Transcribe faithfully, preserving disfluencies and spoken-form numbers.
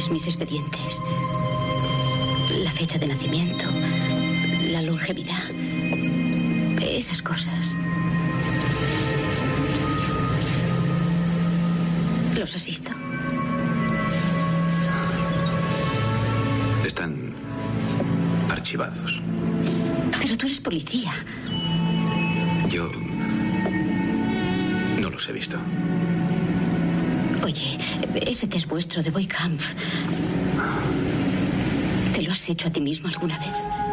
todos mis expedientes. La fecha de nacimiento, la longevidad, esas cosas. ¿Los has visto? Están archivados. Pero tú eres policía. Yo no los he visto. Oye, ese test vuestro de Boy Kampf, ¿te lo has hecho a ti mismo alguna vez?